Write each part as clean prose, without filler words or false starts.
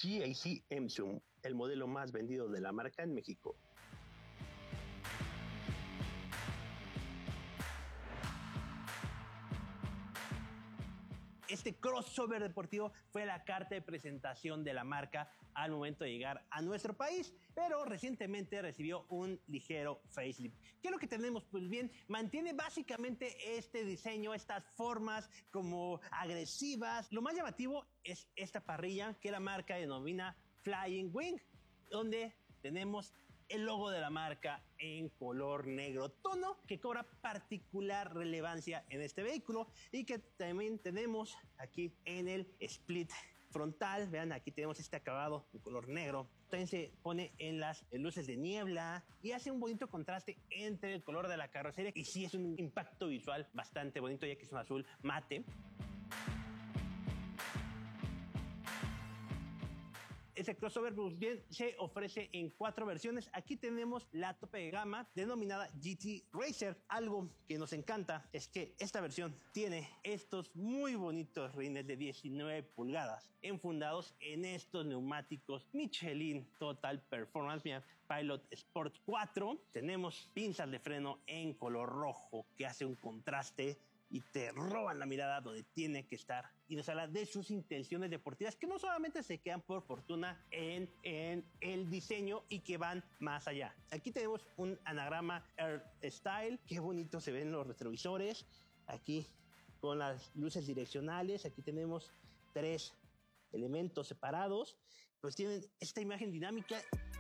GAC M-Zoom, el modelo más vendido de la marca en México. Este crossover deportivo fue la carta de presentación de la marca al momento de llegar a nuestro país, pero recientemente recibió un ligero facelift. ¿Qué es lo que tenemos? Pues bien, mantiene básicamente este diseño, estas formas como agresivas. Lo más llamativo es esta parrilla que la marca denomina Flying Wing, donde tenemos el logo de la marca en color negro, tono que cobra particular relevancia en este vehículo, y que también tenemos aquí en el split frontal. Vean, aquí tenemos este acabado en color negro. También se pone en las luces de niebla y hace un bonito contraste entre el color de la carrocería, y sí es un impacto visual bastante bonito, ya que es un azul mate. Ese crossover pues bien se ofrece en 4 versiones. Aquí tenemos la tope de gama denominada GT Racer. Algo que nos encanta es que esta versión tiene estos muy bonitos rines de 19 pulgadas enfundados en estos neumáticos Michelin Total Performance. Mira, Pilot Sport 4. Tenemos pinzas de freno en color rojo que hace un contraste y te roban la mirada donde tiene que estar, y nos habla de sus intenciones deportivas, que no solamente se quedan por fortuna en el diseño y que van más allá. Aquí tenemos un anagrama Air Style. Qué bonito se ven los retrovisores aquí con las luces direccionales. Aquí tenemos 3 elementos separados, pues tienen esta imagen dinámica.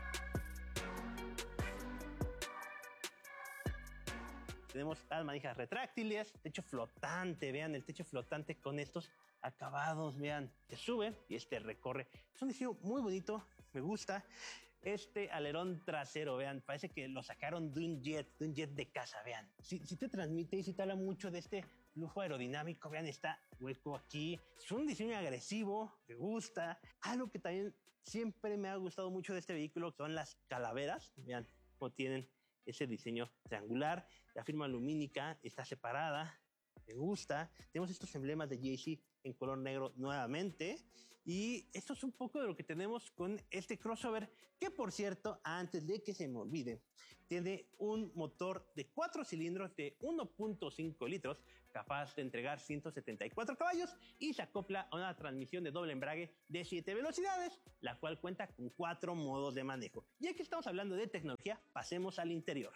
Tenemos las manijas retráctiles, techo flotante. Vean el techo flotante con estos acabados. Vean, se sube y recorre. Es un diseño muy bonito, me gusta. Este alerón trasero, vean, parece que lo sacaron de un jet de casa. Vean, si te transmite y si te habla mucho de este flujo aerodinámico. Vean, está hueco aquí. Es un diseño agresivo, me gusta. Algo que también siempre me ha gustado mucho de este vehículo son las calaveras. Vean cómo tienen ese diseño triangular. La firma lumínica está separada, me gusta. Tenemos estos emblemas de GAC en color negro nuevamente, y esto es un poco de lo que tenemos con este crossover, que por cierto, antes de que se me olvide, tiene un motor de 4 cilindros de 1.5 litros capaz de entregar 174 caballos, y se acopla a una transmisión de doble embrague de 7 velocidades, la cual cuenta con 4 modos de manejo. Ya que estamos hablando de tecnología, pasemos al interior.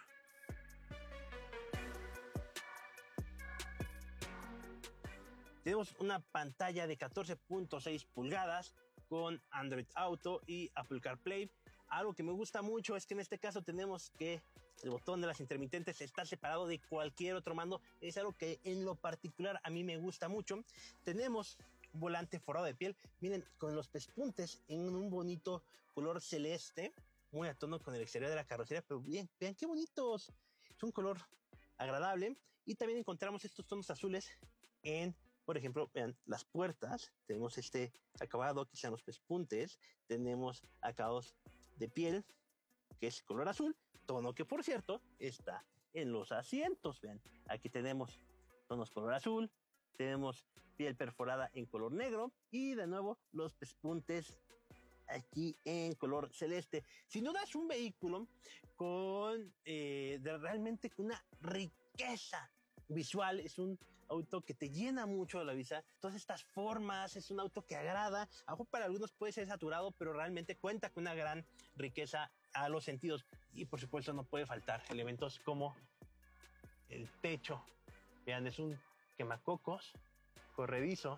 Tenemos una pantalla de 14.6 pulgadas con Android Auto y Apple CarPlay. Algo que me gusta mucho es que en este caso tenemos que el botón de las intermitentes está separado de cualquier otro mando. Es algo que en lo particular a mí me gusta mucho. Tenemos un volante forrado de piel. Miren, con los pespuntes en un bonito color celeste, muy a tono con el exterior de la carrocería. Pero bien, vean qué bonitos. Es un color agradable. Y también encontramos estos tonos azules en, por ejemplo, vean, las puertas. Tenemos este acabado que sean los pespuntes. Tenemos acabados de piel, que es color azul, tono que por cierto está en los asientos. Vean, aquí tenemos tonos color azul, tenemos piel perforada en color negro, y de nuevo los pespuntes aquí en color celeste. Sin duda es un vehículo con realmente una riqueza visual. Es un auto que te llena mucho la vista. Todas estas formas, es un auto que agrada. Aún para algunos puede ser saturado, pero realmente cuenta con una gran riqueza a los sentidos. Y por supuesto no puede faltar elementos como el techo. Vean, es un quemacocos corredizo.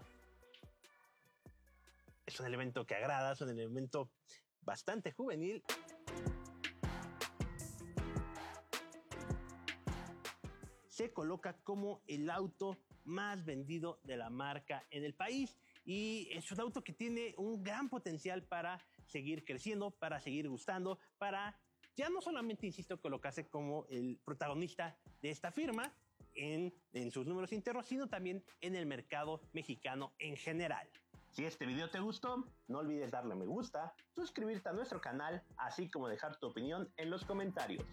Es un elemento que agrada, es un elemento bastante juvenil. Se coloca como el auto más vendido de la marca en el país, y es un auto que tiene un gran potencial para seguir creciendo, para seguir gustando, para ya no solamente, insisto, colocarse como el protagonista de esta firma en sus números internos, sino también en el mercado mexicano en general. Si este video te gustó, no olvides darle me gusta, suscribirte a nuestro canal, así como dejar tu opinión en los comentarios.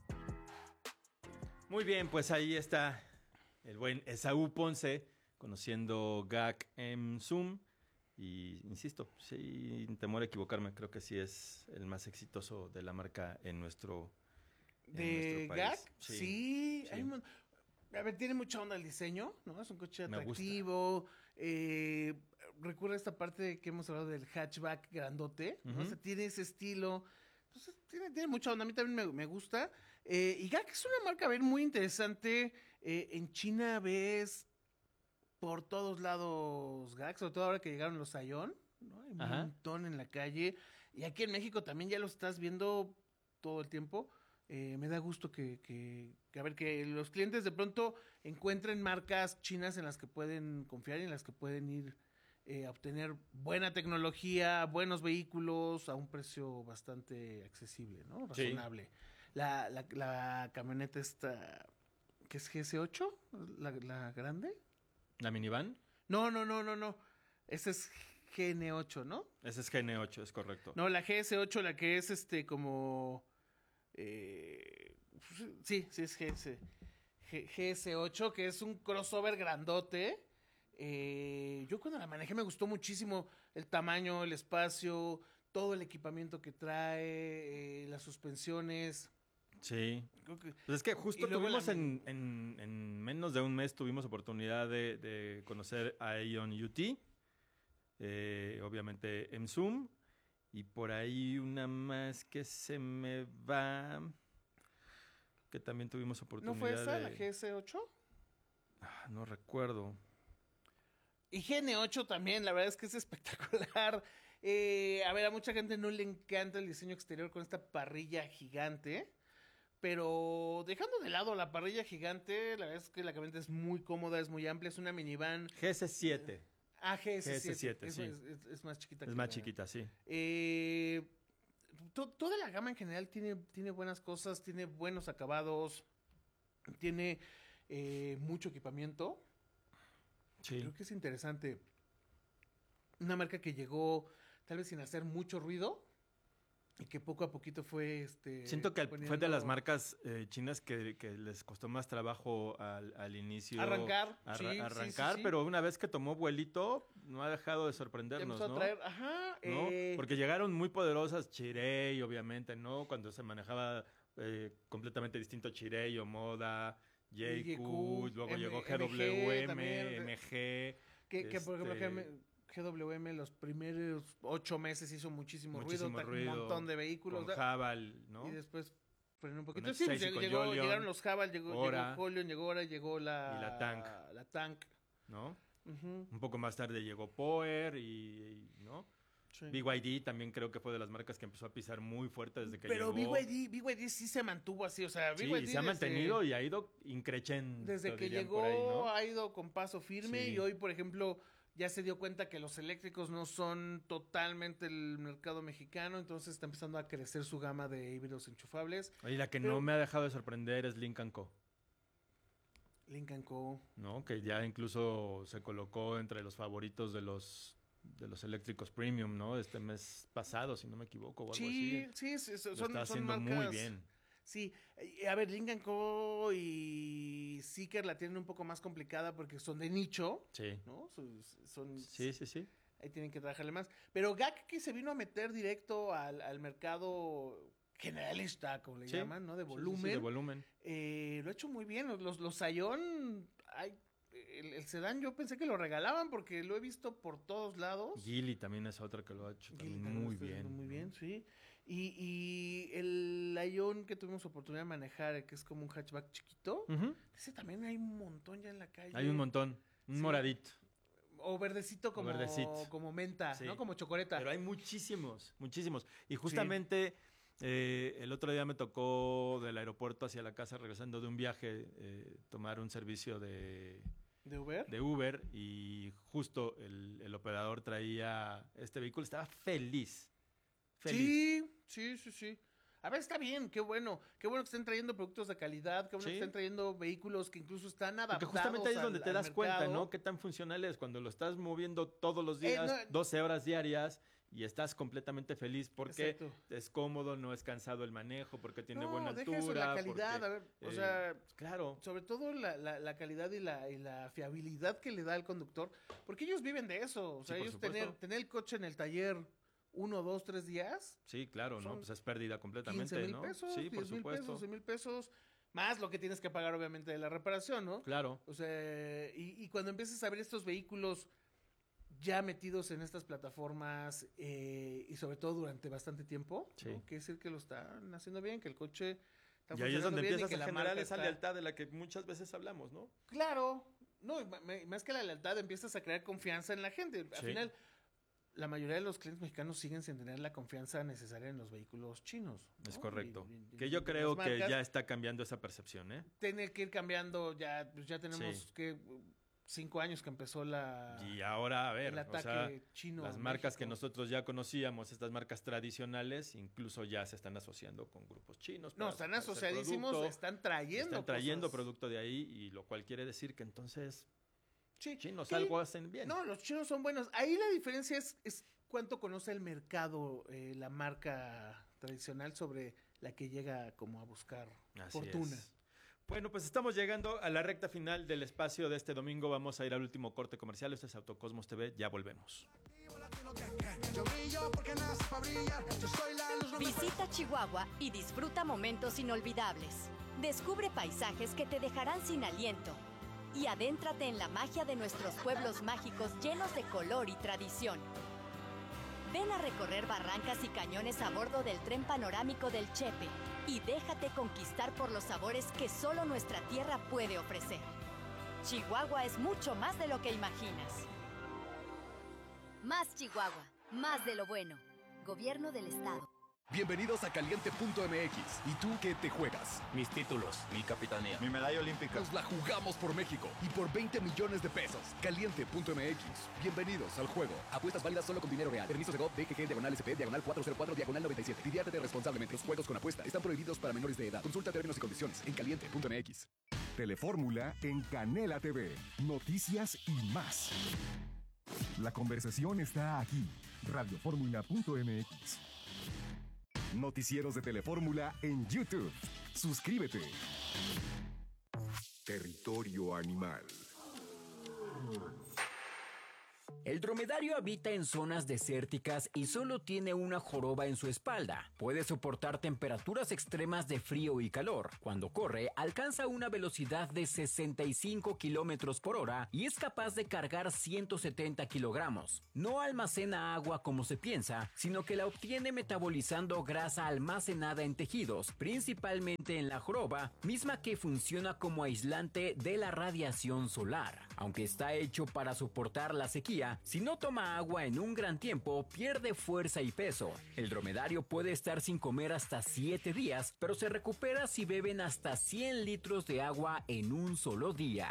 Muy bien, pues ahí está el buen Esaú Ponce conociendo GAC M-Zoom. Y insisto, sin temor a equivocarme, creo que sí es el más exitoso de la marca en nuestro ¿De país. GAC? Sí. A ver, tiene mucha onda el diseño, ¿no? Es un coche atractivo. Recuerda esta parte que hemos hablado del hatchback grandote, ¿no? O sea, tiene ese estilo. Entonces, tiene mucha onda. A mí también me gusta. Y GAC es una marca, a ver, muy interesante. En China ves por todos lados GAC, sobre todo ahora que llegaron los Aion, ¿no? Hay un montón en la calle. Y aquí en México también ya lo estás viendo todo el tiempo. Me da gusto que los clientes de pronto encuentren marcas chinas en las que pueden confiar y en las que pueden ir a obtener buena tecnología, buenos vehículos a un precio bastante accesible, ¿no? Razonable. Sí. La camioneta esta, ¿qué es GS8? ¿La grande? ¿La minivan? No. Ese es GN8, ¿no? Ese es GN8, es correcto. No, la GS8, la que es como... sí, es GS8, que es un crossover grandote. Yo cuando la manejé me gustó muchísimo el tamaño, el espacio, todo el equipamiento que trae, las suspensiones. Sí. Pues es que justo tuvimos en menos de un mes tuvimos oportunidad de conocer a Aion UT, obviamente en Zoom. Y por ahí una más que se me va, que también tuvimos oportunidad. ¿No fue esa, la GS8? No recuerdo. Y GN8 también, la verdad es que es espectacular. A ver, a mucha gente no le encanta el diseño exterior con esta parrilla gigante. Pero dejando de lado la parrilla gigante, la verdad es que la camioneta es muy cómoda, es muy amplia, es una minivan. GS7. GS7, sí. Es más chiquita. Es más chiquita, sí. Toda la gama en general tiene buenas cosas, tiene buenos acabados, tiene mucho equipamiento. Sí. Creo que es interesante. Una marca que llegó tal vez sin hacer mucho ruido y que poco a poquito fue... Siento que fue de las marcas chinas que les costó más trabajo al inicio. Arrancar, sí. Pero una vez que tomó vuelito, no ha dejado de sorprendernos, ¿no? ¿No? Porque llegaron muy poderosas, Chery, obviamente, ¿no? Cuando se manejaba completamente distinto Chery o Moda, JQ, luego llegó GWM, MG. Que por ejemplo... GWM los primeros 8 meses hizo muchísimo ruido, un montón de vehículos. Con Haval, ¿no? Y después frenó un poquito. Sí, llegaron los Haval, llegó Holion, llegó la Tank. La Tank. ¿No? Un poco más tarde llegó Power ¿no? Sí. BYD también creo que fue de las marcas que empezó a pisar muy fuerte desde que llegó. Pero BYD sí se mantuvo así, o sea, BYD se ha mantenido y ha ido increchendo. Desde que llegó ahí, ¿no? Ha ido con paso firme y hoy, por ejemplo... Ya se dio cuenta que los eléctricos no son totalmente el mercado mexicano, entonces está empezando a crecer su gama de híbridos enchufables. Oye, la que no me ha dejado de sorprender es Lynk & Co. Lynk & Co. ¿No? Que ya incluso se colocó entre los favoritos de los eléctricos premium, ¿no? Este mes pasado, si no me equivoco, o algo así. Sí, está haciendo marcas... muy bien. Sí, a ver, Lynk & Co. y Zeekr la tienen un poco más complicada porque son de nicho, ¿no? Sí. Ahí tienen que trabajarle más. Pero GAC que se vino a meter directo al mercado generalista, como le llaman, ¿no? De volumen. Sí, de volumen. Lo ha hecho muy bien. Los Aion, el sedán yo pensé que lo regalaban porque lo he visto por todos lados. Geely también es otra que lo ha hecho muy bien. Muy bien, sí. Y el Aion que tuvimos oportunidad de manejar, que es como un hatchback chiquito, ese también hay un montón ya en la calle. Hay un montón, moradito. O verdecito como menta, ¿no? Como chocolate. Pero hay muchísimos. Y justamente el otro día me tocó del aeropuerto hacia la casa, regresando de un viaje, tomar un servicio ¿De Uber? De Uber, y justo el operador traía este vehículo, estaba feliz. Sí. A ver, está bien, qué bueno que estén trayendo productos de calidad, qué bueno que estén trayendo vehículos que incluso están adaptados. Porque justamente ahí es donde te das cuenta, ¿no? Qué tan funcional es cuando lo estás moviendo todos los días, 12 horas diarias, y estás completamente feliz porque es cómodo, no es cansado el manejo, porque tiene buena altura. Eso, la calidad, porque, a ver, o sea, claro. Sobre todo la calidad y la fiabilidad que le da al conductor, porque ellos viven de eso, o sea, ellos tener el coche en el taller 1, 2, 3 días. Sí, claro, ¿no? Pues es pérdida completamente, 15,000 pesos, sí, 10,000 pesos, 12,000 pesos, más lo que tienes que pagar obviamente de la reparación, ¿no? Claro. O sea, y cuando empiezas a ver estos vehículos ya metidos en estas plataformas y sobre todo durante bastante tiempo, sí. ¿no? Quiere decir que lo están haciendo bien, que el coche está funcionando bien. Y ahí es donde empiezas a generar esa lealtad de la que muchas veces hablamos, ¿no? Claro. No, más que la lealtad, empiezas a crear confianza en la gente. Al final, la mayoría de los clientes mexicanos siguen sin tener la confianza necesaria en los vehículos chinos, ¿no? Es correcto. Que yo creo que ya está cambiando esa percepción, ¿eh? Tiene que ir cambiando, ya tenemos que 5 años que empezó y ahora, a ver, el ataque chino. Las marcas que nosotros ya conocíamos, estas marcas tradicionales, incluso ya se están asociando con grupos chinos. No, están asociadísimos, están trayendo producto de ahí, y lo cual quiere decir que entonces chinos ¿qué? Algo hacen bien. No, los chinos son buenos. Ahí la diferencia es cuánto conoce el mercado la marca tradicional sobre la que llega como a buscar fortuna. Bueno, pues estamos llegando a la recta final del espacio de este domingo. Vamos a ir al último corte comercial. Este es Autocosmos TV. Ya volvemos. Visita Chihuahua y disfruta momentos inolvidables. Descubre paisajes que te dejarán sin aliento. Y adéntrate en la magia de nuestros pueblos mágicos llenos de color y tradición. Ven a recorrer barrancas y cañones a bordo del tren panorámico del Chepe y déjate conquistar por los sabores que solo nuestra tierra puede ofrecer. Chihuahua es mucho más de lo que imaginas. Más Chihuahua, más de lo bueno. Gobierno del Estado. Bienvenidos a Caliente.mx. ¿Y tú qué te juegas? Mis títulos, mi capitanía, mi medalla olímpica. Nos la jugamos por México y por 20 millones de pesos. Caliente.mx. Bienvenidos al juego. Apuestas válidas solo con dinero real. Permisos de GOV, DGG, /SP, /404, /97. Diviértete responsablemente. Los juegos con apuesta están prohibidos para menores de edad. Consulta términos y condiciones en Caliente.mx. Telefórmula en Canela TV. Noticias y más. La conversación está aquí. Radioformula.mx. Noticieros de Telefórmula en YouTube. Suscríbete. Territorio Animal. El dromedario habita en zonas desérticas y solo tiene una joroba en su espalda. Puede soportar temperaturas extremas de frío y calor. Cuando corre, alcanza una velocidad de 65 kilómetros por hora y es capaz de cargar 170 kilogramos. No almacena agua como se piensa, sino que la obtiene metabolizando grasa almacenada en tejidos, principalmente en la joroba, misma que funciona como aislante de la radiación solar. Aunque está hecho para soportar la sequía, si no toma agua en un gran tiempo, pierde fuerza y peso. El dromedario puede estar sin comer hasta 7 días, pero se recupera si beben hasta 100 litros de agua en un solo día.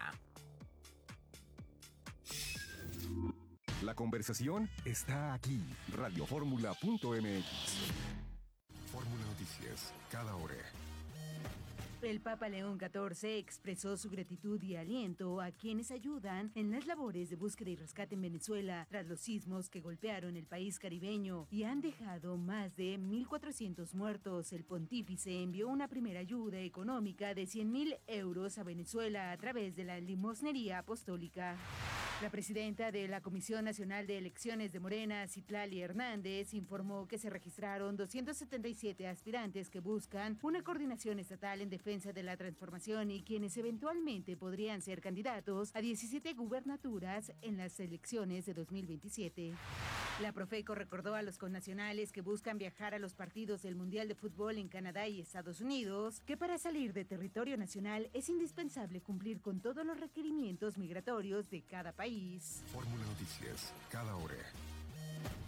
La conversación está aquí. Radioformula.mx. Fórmula Noticias, cada hora. El Papa León XIV expresó su gratitud y aliento a quienes ayudan en las labores de búsqueda y rescate en Venezuela tras los sismos que golpearon el país caribeño y han dejado más de 1,400 muertos. El pontífice envió una primera ayuda económica de 100,000 euros a Venezuela a través de la limosnería apostólica. La presidenta de la Comisión Nacional de Elecciones de Morena, Citlali Hernández, informó que se registraron 277 aspirantes que buscan una coordinación estatal en defensa de la transformación y quienes eventualmente podrían ser candidatos a 17 gubernaturas en las elecciones de 2027. La Profeco recordó a los connacionales que buscan viajar a los partidos del Mundial de Fútbol en Canadá y Estados Unidos que para salir de territorio nacional es indispensable cumplir con todos los requerimientos migratorios de cada país. Fórmula Noticias, cada hora.